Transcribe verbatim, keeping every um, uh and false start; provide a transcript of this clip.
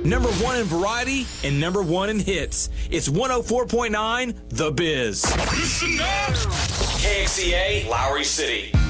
Number one in variety and number one in hits. It's one oh four point nine The Biz. Listen up! K X E A, Lowry City.